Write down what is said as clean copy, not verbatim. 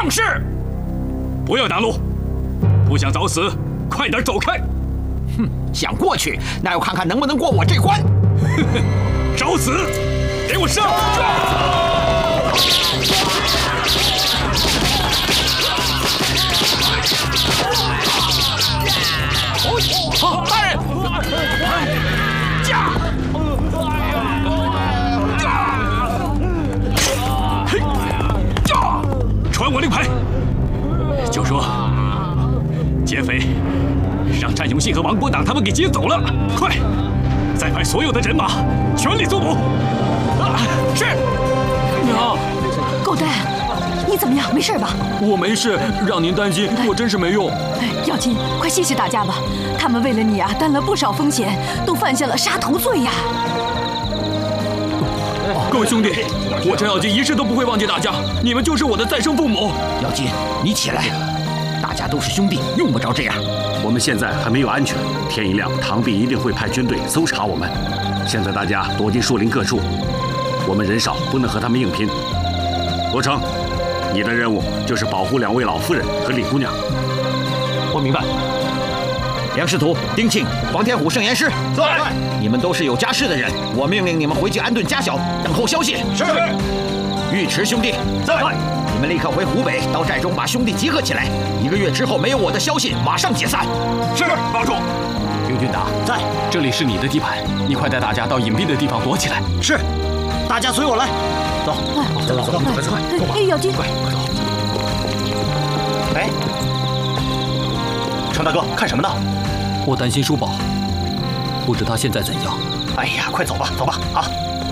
将士，不要挡路，不想早死，快点走开。 哼，想过去，那要看看能不能过我这关。 找死！给我上！ 好，大人！驾！ 传我令牌，就说劫匪让战永信和王国党他们给劫走了，快！再派所有的人马全力搜捕。是。 你好， 狗蛋，你怎么样？没事吧？ 我没事，让您担心，我真是没用。 耀金，快谢谢大家吧，他们为了你啊，担了不少风险，都犯下了杀头罪呀。 各位兄弟，我程咬金一世都不会忘记大家，你们就是我的再生父母。 咬金，你起来，大家都是兄弟，用不着这样。 我们现在还没有安全，天一亮，唐弼一定会派军队搜查我们。现在大家躲进树林各处，我们人少，不能和他们硬拼。罗成，你的任务就是保护2位老夫人和李姑娘。 我明白。梁师徒、丁庆、黄天虎、圣严师，在。你们都是有家室的人，我命令你们回去安顿家小，等候消息。是。尉迟兄弟，在。你们立刻回湖北，到寨中把兄弟集合起来。1个月之后没有我的消息，马上解散。 是，保重。 刘军达，在。这里是你的地盘，你快带大家到隐蔽的地方躲起来。 是。大家随我来。走， 走，耀金， 快走。哎，程大哥，看什么呢？ 我担心叔宝，不知他现在怎样。 哎呀，快走吧，走吧，啊！